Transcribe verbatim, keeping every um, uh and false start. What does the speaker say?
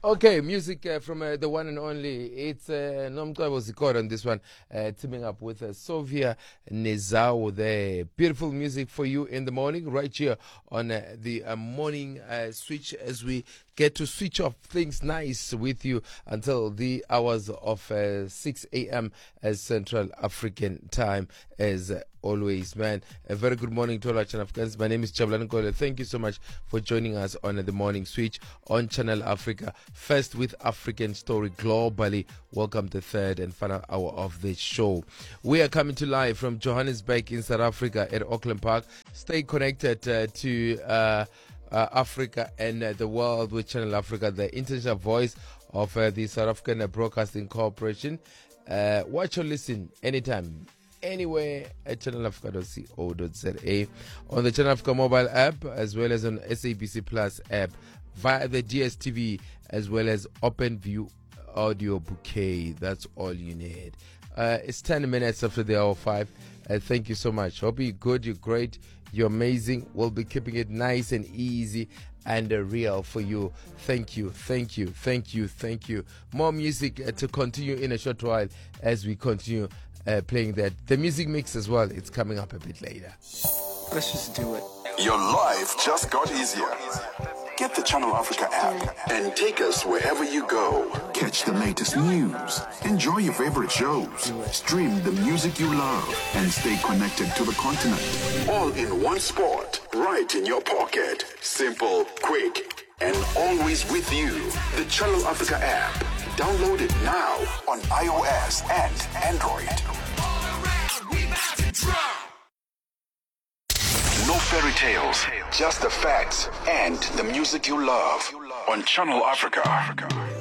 Okay, music uh, from uh, the one and only. It's uh, Nomcebo Zikora on this one, uh, teaming up with uh, Sofia Nezao there. Beautiful music for you in the morning, right here on uh, the uh, morning uh, switch as we get to switch off things nice with you until the hours of uh, six a.m. as Central African time as uh, always, man. A very good morning to all our Channel Africans. My name is Jabulani Nkole. Thank you so much for joining us on uh, the morning switch on Channel Africa. First with African story globally. Welcome to the third and final hour of the show. We are coming to live from Johannesburg in South Africa at Auckland Park. Stay connected uh, to uh, uh, Africa and uh, the world with Channel Africa, the international voice of uh, the South African uh, Broadcasting Corporation. Uh, watch or listen anytime, anywhere at channel africa dot co dot za, on the Channel Africa mobile app, as well as on S A B C Plus app, via the D S T V, as well as OpenView audio bouquet. That's all you need. Uh, it's ten minutes after the hour five. Uh, thank you so much. Hope you're good, you're great, you're amazing. We'll be keeping it nice and easy and uh, real for you. Thank you, thank you, thank you, thank you. More music uh, to continue in a short while as we continue uh, playing that. The music mix as well, it's coming up a bit later. Let's just do it. Your life just got easier. Get the Channel Africa app and take us wherever you go. Catch the latest news, enjoy your favorite shows, stream the music you love, and stay connected to the continent. All in one spot, right in your pocket. Simple, quick, and always with you. The Channel Africa app. Download it now on iOS and Android. No fairy tales, just the facts and the music you love on Channel Africa.